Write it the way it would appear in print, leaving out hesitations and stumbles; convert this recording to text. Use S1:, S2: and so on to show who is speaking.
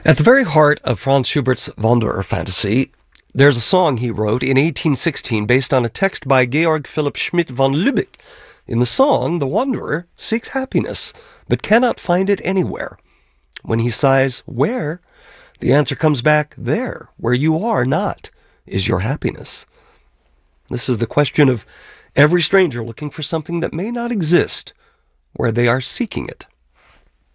S1: At the very heart of Franz Schubert's Wanderer fantasy, there's a song he wrote in 1816 based on a text by Georg Philipp Schmidt von Lübeck. In the song, the wanderer seeks happiness, but cannot find it anywhere. When he sighs, "Where?" the answer comes back, "There, where you are not, is your happiness." This is the question of every stranger looking for something that may not exist where they are seeking it.